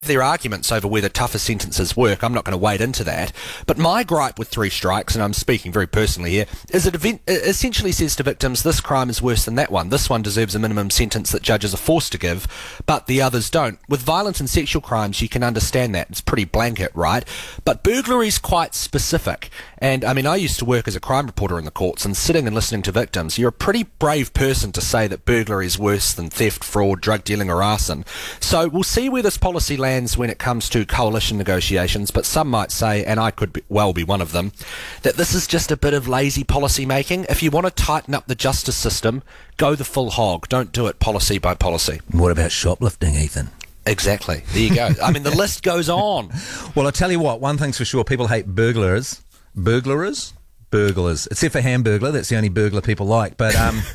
their arguments over whether tougher sentences work. I'm not going to wade into that. But my gripe with 3 strikes, and I'm speaking very personally here, is it essentially says to victims, this crime is worse than that one. This one deserves a minimum sentence that judges are forced to give, but the others don't. With violent and sexual crimes, you can understand that. It's pretty blanket, right? But burglary is quite specific. And, I mean, I used to work as a crime reporter in the courts, and sitting and listening to victims, you're a pretty brave person to say that burglary is worse than theft, fraud, drug dealing or arson. So we'll see where this policy lands when it comes to coalition negotiations, but some might say, and I could well be one of them, that this is just a bit of lazy policy making. If you want to tighten up the justice system, go the full hog. Don't do it policy by policy. What about shoplifting, Ethan? Exactly. There you go. I mean, the list goes on. Well, I'll tell you what, one thing's for sure, people hate burglars. Burglars? Burglars. Except for Hamburglar, that's the only burglar people like. But,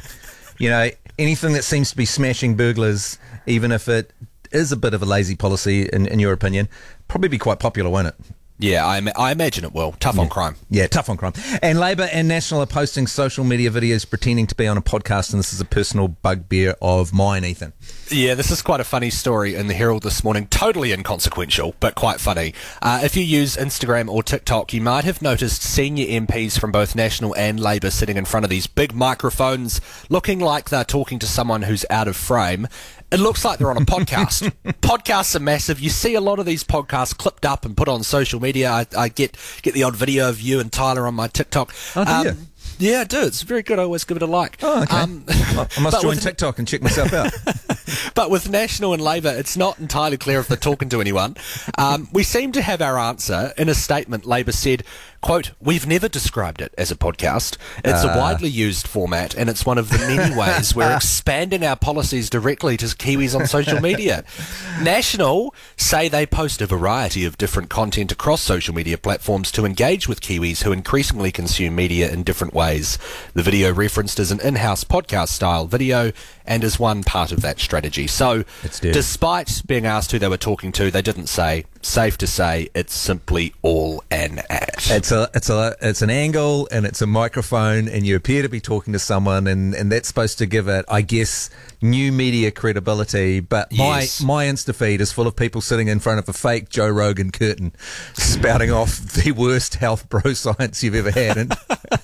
you know, anything that seems to be smashing burglars, even if it is a bit of a lazy policy, in your opinion, probably be quite popular, won't it? Yeah, I imagine it will. Tough on crime. Yeah, tough on crime. And Labour and National are posting social media videos pretending to be on a podcast, and this is a personal bugbear of mine, Ethan. Yeah, this is quite a funny story in the Herald this morning. Totally inconsequential, but quite funny. If you use Instagram or TikTok, you might have noticed senior MPs from both National and Labour sitting in front of these big microphones, looking like they're talking to someone who's out of frame. It looks like they're on a podcast. Podcasts are massive. You see a lot of these podcasts clipped up and put on social media. I get the odd video of you and Tyler on my TikTok. Oh, do you? Yeah, I do. It's very good. I always give it a like. Oh, okay. I must join TikTok and check myself out. But with National and Labour, it's not entirely clear if they're talking to anyone. We seem to have our answer. In a statement, Labour said, quote, "We've never described it as a podcast. It's a widely used format, and it's one of the many ways we're expanding our policies directly to Kiwis on social media." National say they post a variety of different content across social media platforms to engage with Kiwis who increasingly consume media in different ways. The video referenced is an in-house podcast-style video and is one part of that strategy. So, despite being asked who they were talking to, they didn't say. Safe to say, it's simply all an act. It's an angle and it's a microphone, and you appear to be talking to someone, and that's supposed to give it, I guess, new media credibility. But yes, my Insta feed is full of people sitting in front of a fake Joe Rogan curtain, spouting off the worst health bro science you've ever had. And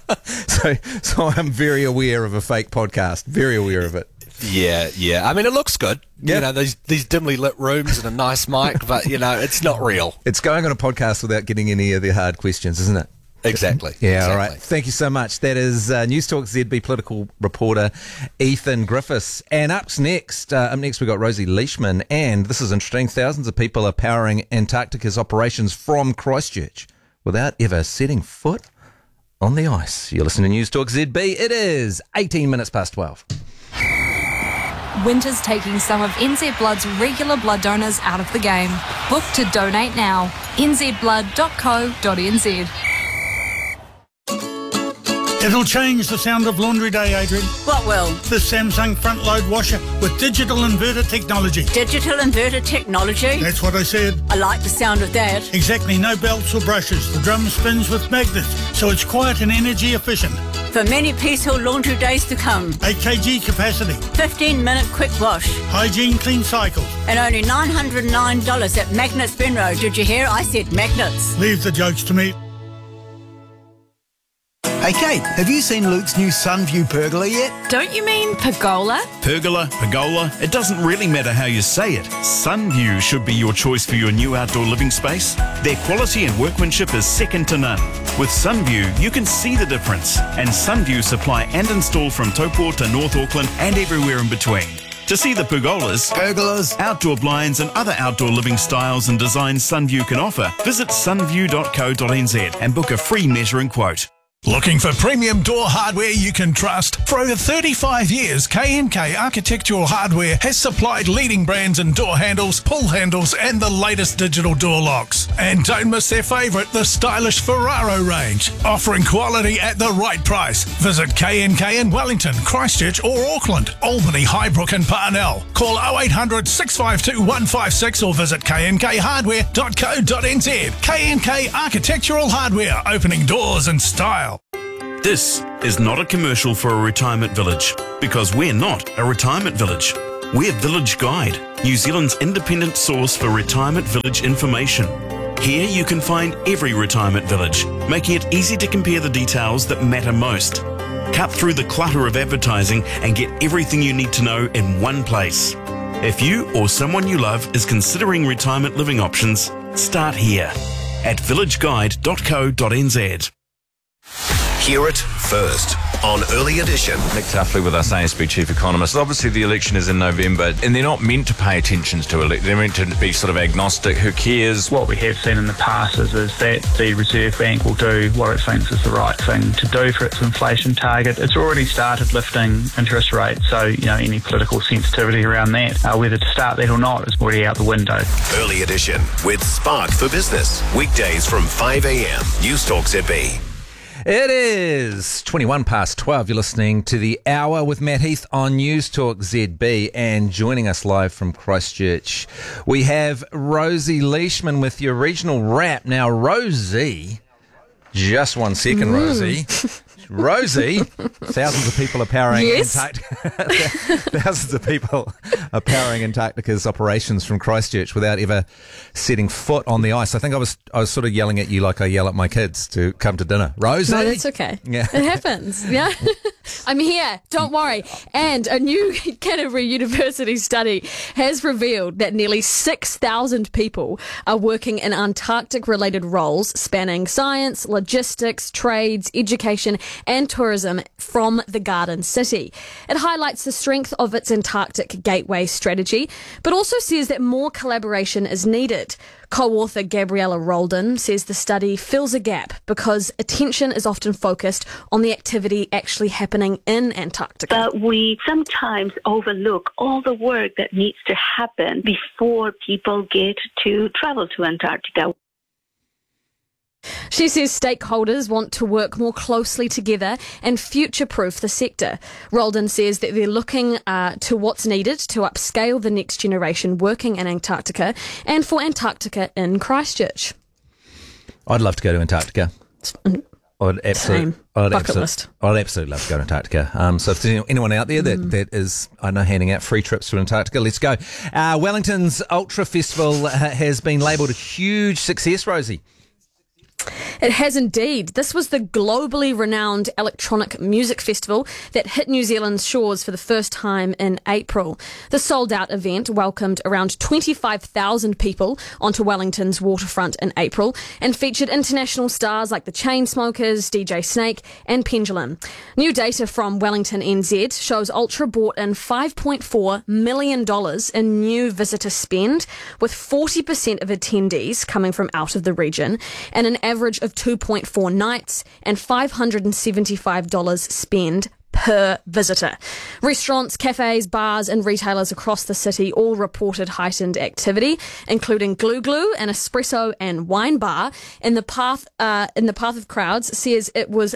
so I'm very aware of a fake podcast. Very aware of it. Yeah. I mean, it looks good. Yep. You know, these dimly lit rooms and a nice mic, but, you know, it's not real. It's going on a podcast without getting any of the hard questions, isn't it? Exactly. Yeah, exactly. All right. Thank you so much. That is News Talk ZB political reporter Ethan Griffiths. And up next we got Rosie Leishman. And this is interesting. Thousands of people are powering Antarctica's operations from Christchurch without ever setting foot on the ice. You're listening to News Talk ZB. It is 18 minutes past 12. Winter's taking some of NZ Blood's regular blood donors out of the game. Book to donate now. nzblood.co.nz. It'll change the sound of laundry day, Adrian. What will? The Samsung front load washer with digital inverter technology. Digital inverter technology? That's what I said. I like the sound of that. Exactly, no belts or brushes. The drum spins with magnets, so it's quiet and energy efficient. For many peaceful laundry days to come. 8 kg capacity. 15-minute quick wash. Hygiene clean cycles. And only $909 at Magnets Benro. Did you hear? I said Magnets. Leave the jokes to me. Hey Kate, have you seen Luke's new Sunview pergola yet? Don't you mean pergola? Pergola, it doesn't really matter how you say it. Sunview should be your choice for your new outdoor living space. Their quality and workmanship is second to none. With Sunview, you can see the difference. And Sunview supply and install from Taupo to North Auckland and everywhere in between. To see the pergolas, outdoor blinds and other outdoor living styles and designs Sunview can offer, visit sunview.co.nz and book a free measuring quote. Looking for premium door hardware you can trust? For over 35 years, K&K Architectural Hardware has supplied leading brands in door handles, pull handles and the latest digital door locks. And don't miss their favourite, the stylish Ferraro range, offering quality at the right price. Visit K&K in Wellington, Christchurch or Auckland, Albany, Highbrook and Parnell. Call 0800 652 156 or visit knkhardware.co.nz. K&K Architectural Hardware, opening doors in style. This is not a commercial for a retirement village, because we're not a retirement village. We're Village Guide, New Zealand's independent source for retirement village information. Here you can find every retirement village, making it easy to compare the details that matter most. Cut through the clutter of advertising and get everything you need to know in one place. If you or someone you love is considering retirement living options, start here at villageguide.co.nz. Hear it first on Early Edition. Nick Tuffley with us, ASB Chief Economist. Obviously, the election is in November, and they're not meant to pay attention to it. They're meant to be sort of agnostic. Who cares? What we have seen in the past is that the Reserve Bank will do what it thinks is the right thing to do for its inflation target. It's already started lifting interest rates, so any political sensitivity around that, whether to start that or not, is already out the window. Early Edition with Spark for Business. Weekdays from 5 a.m. News Talk ZB. It is 21 past 12. You're listening to The Hour with Matt Heath on News Talk ZB, and joining us live from Christchurch, we have Rosie Leishman with your regional wrap. Now, Rosie, just 1 second, Rosie. Rosie, thousands of people are powering thousands of people are powering Antarctica's operations from Christchurch without ever setting foot on the ice. I think I was sort of yelling at you like I yell at my kids to come to dinner. Rosie? No, that's okay. Yeah. It happens. Yeah. I'm here. Don't worry. And a new Canterbury University study has revealed that nearly 6,000 people are working in Antarctic-related roles spanning science, logistics, trades, education and tourism from the Garden City. It highlights the strength of its Antarctic Gateway strategy, but also says that more collaboration is needed. Co-author Gabriella Roldan says the study fills a gap because attention is often focused on the activity actually happening in Antarctica. But we sometimes overlook all the work that needs to happen before people get to travel to Antarctica. She says stakeholders want to work more closely together and future-proof the sector. Roldan says that they're looking to what's needed to upscale the next generation working in Antarctica and for Antarctica in Christchurch. I'd love to go to Antarctica. I'd absolutely love to go to Antarctica. So if there's anyone out there that is, I don't know, handing out free trips to Antarctica, let's go. Wellington's Ultra Festival has been labelled a huge success, Rosie. It has indeed. This was the globally renowned electronic music festival that hit New Zealand's shores for the first time in April. The sold-out event welcomed around 25,000 people onto Wellington's waterfront in April and featured international stars like the Chainsmokers, DJ Snake and Pendulum. New data from Wellington NZ shows Ultra brought in $5.4 million in new visitor spend, with 40% of attendees coming from out of the region and an average of 2.4 nights and $575 spend per visitor. Restaurants, cafes, bars and retailers across the city all reported heightened activity, including Glue Glue, an espresso and wine bar. In the path of crowds says it was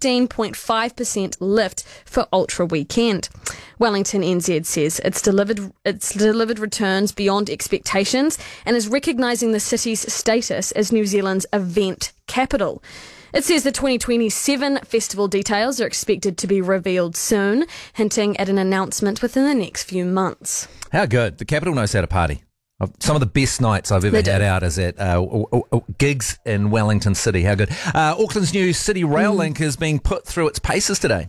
15.5% lift for Ultra Weekend. Wellington NZ says it's delivered returns beyond expectations and is recognising the city's status as New Zealand's event capital. It says the 2027 festival details are expected to be revealed soon, hinting at an announcement within the next few months. How good. The capital knows how to party. Some of the best nights I've ever had out is at gigs in Wellington City. How good. Auckland's new City Rail Link is being put through its paces today.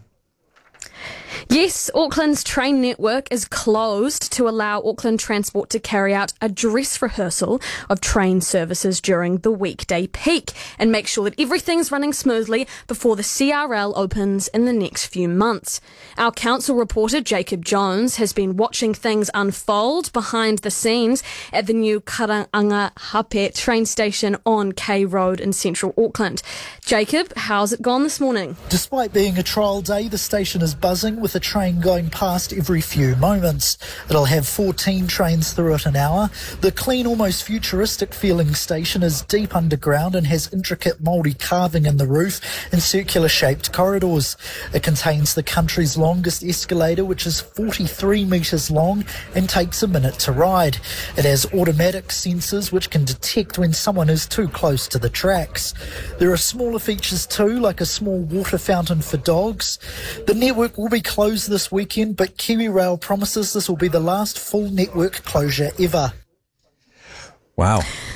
Yes, Auckland's train network is closed to allow Auckland Transport to carry out a dress rehearsal of train services during the weekday peak and make sure that everything's running smoothly before the CRL opens in the next few months. Our council reporter, Jacob Jones, has been watching things unfold behind the scenes at the new Karangahape train station on K Road in central Auckland. Jacob, how's it gone this morning? Despite being a trial day, the station is buzzing with a train going past every few moments. It'll have 14 trains through it an hour. The clean, almost futuristic feeling station is deep underground and has intricate Māori carving in the roof and circular shaped corridors. It contains the country's longest escalator, which is 43 metres long and takes a minute to ride. It has automatic sensors which can detect when someone is too close to the tracks. There are smaller features too, like a small water fountain for dogs. The network will be closed close this weekend, but KiwiRail promises this will be the last full network closure ever. Wow.